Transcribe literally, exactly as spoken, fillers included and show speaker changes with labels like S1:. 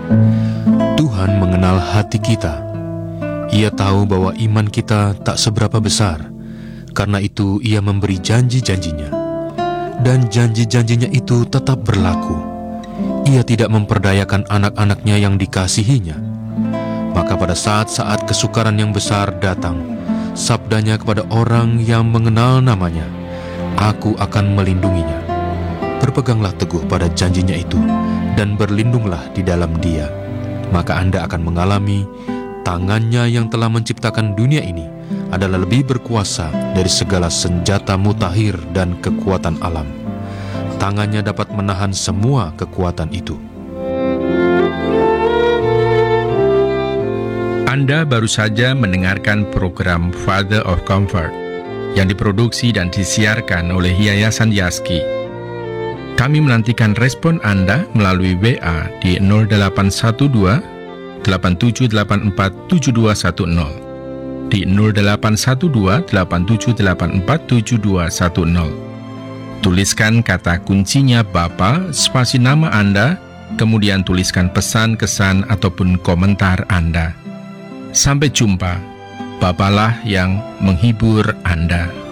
S1: Tuhan mengenal hati kita. Ia tahu bahwa iman kita tak seberapa besar. Karena itu Ia memberi janji-janjinya. Dan janji-janjinya itu tetap berlaku. Ia tidak memperdayakan anak-anaknya yang dikasihinya. Maka pada saat-saat kesukaran yang besar datang, sabdanya kepada orang yang mengenal namanya, "Aku akan melindunginya." Berpeganglah teguh pada janjinya itu, dan berlindunglah di dalam Dia. Maka Anda akan mengalami tangannya yang telah menciptakan dunia ini adalah lebih berkuasa dari segala senjata mutakhir dan kekuatan alam. Tangannya dapat menahan semua kekuatan itu.
S2: Anda baru saja mendengarkan program Father of Comfort yang diproduksi dan disiarkan oleh Yayasan Yaski. Kami menantikan respon Anda melalui W A di nol delapan satu dua delapan tujuh delapan empat tujuh dua satu nol, di nol delapan satu dua delapan tujuh delapan empat tujuh dua satu nol. Tuliskan kata kuncinya Bapa, spasi nama Anda, kemudian tuliskan pesan, kesan, ataupun komentar Anda. Sampai jumpa, Bapalah yang menghibur Anda.